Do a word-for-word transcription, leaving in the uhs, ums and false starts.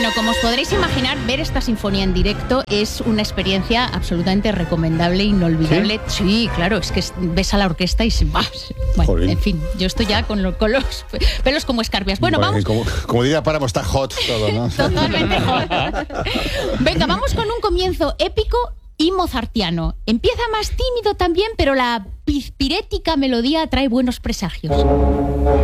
Bueno, como os podréis imaginar, ver esta sinfonía en directo es una experiencia absolutamente recomendable, inolvidable. Sí, sí, claro, es que ves a la orquesta y... Bueno, Jolín. En fin, yo estoy ya con, lo, con los pelos como escarpias. Bueno, bueno vamos... Como, como diría Páramo, está hot todo, ¿no? Totalmente hot. Venga, vamos con un comienzo épico y mozartiano. Empieza más tímido también, pero la pispirética melodía trae buenos presagios.